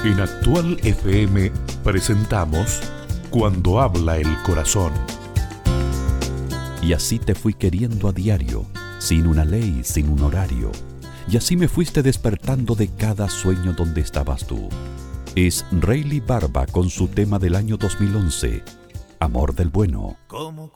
En Actual FM presentamos Cuando habla el corazón. Y así te fui queriendo a diario, sin una ley, sin un horario. Y así me fuiste despertando de cada sueño donde estabas tú. Es Rayleigh Barba con su tema del año 2011, Amor del Bueno.